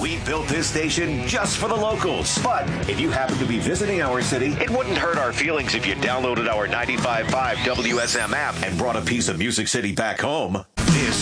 We built this station just for the locals. But if you happen to be visiting our city, it wouldn't hurt our feelings if you downloaded our 95.5 WSM app and brought a piece of Music City back home. This